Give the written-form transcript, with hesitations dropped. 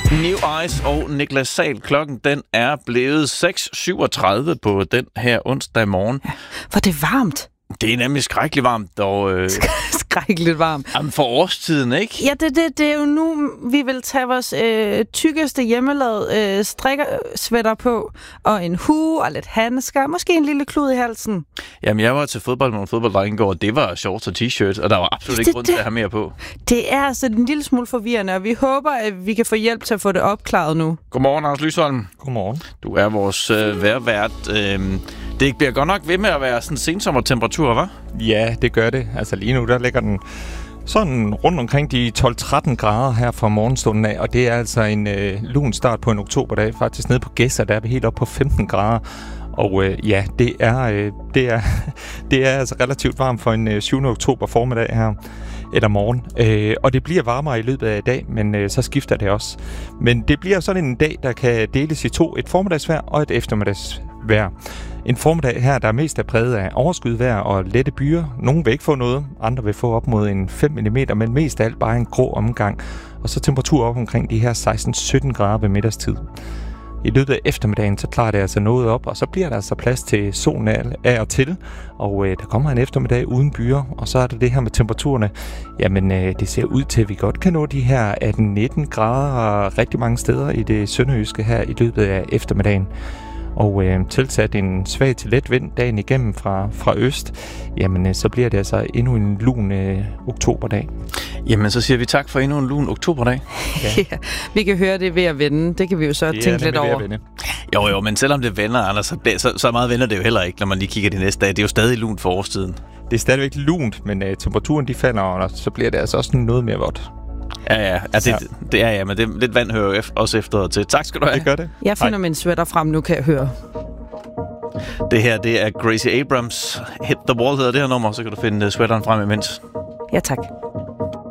New Eyes og Niklas Sahl. Klokken den er blevet 6.37 på den her onsdag morgen. Ja, for det er varmt. Det er nemlig skrækkeligt varmt. Skrækkeligt varmt. Jamen for årstiden, ikke? Ja, det er jo nu, vi vil tage vores tykkeste hjemmelavede strikkesvætter på, og en hue og lidt handsker, måske en lille klud i halsen. Jamen, jeg var til fodbold med nogle fodbolddrenge i går, og det var shorts og t-shirt, og der var absolut ikke grund til at have mere på. Det er altså en lille smule forvirrende, og vi håber, at vi kan få hjælp til at få det opklaret nu. Godmorgen, Anders Lysholm. Godmorgen. Du er vores vejrvært. Det bliver godt nok ved med at være sådan sensommertemperatur, hva'? Ja, det gør det. Altså lige nu, der ligger den sådan rundt omkring de 12-13 grader her fra morgenstunden af, og det er altså en lun start på en oktoberdag. Faktisk nede på Gæsser, der er vi helt op på 15 grader. Og ja, det er altså relativt varmt for en 7. oktober formiddag her, eller morgen. Og det bliver varmere i løbet af i dag, men så skifter det også. Men det bliver sådan en dag, der kan deles i to. Et formiddagsvejr og et eftermiddagsvejr. En formiddag her, der er mest præget af overskyet og lette byer. Nogle vil ikke få noget, andre vil få op mod en 5 mm, men mest af alt bare en grå omgang. Og så temperatur op omkring de her 16-17 grader ved middagstid. I løbet af eftermiddagen, så klarer det altså noget op, og så bliver der altså plads til solen af og til. Og der kommer en eftermiddag uden byer, og så er der det her med temperaturerne. Jamen, det ser ud til, at vi godt kan nå de her 18-19 grader rigtig mange steder i det sønderjyske her i løbet af eftermiddagen. Og tilsat en svag til let vind dagen igennem fra øst, jamen så bliver det altså endnu en lun oktoberdag. Jamen så siger vi tak for endnu en lun oktoberdag. Ja. Ja, vi kan høre det ved at vende. Det kan vi jo så tænke lidt over. Jo, men selvom det vender, Anders, så meget vender det jo heller ikke, når man lige kigger de næste dage. Det er jo stadig lunt for årstiden. Det er stadigvæk lunt, men temperaturen de falder, og så bliver det altså også noget mere vådt. Ja, men det, lidt vand hører jo også efter til. Tak skal du have. Det gør det. Jeg finder min sweater frem nu, kan jeg høre. Det her, det er Gracie Abrams. Hit the Wall hedder det her nummer, så kan du finde sweateren frem imens. Ja, tak.